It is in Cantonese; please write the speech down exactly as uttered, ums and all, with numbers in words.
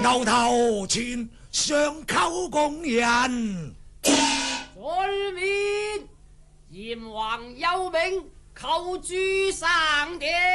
牛頭前上叩工人， 在面閻王有命求諸生天。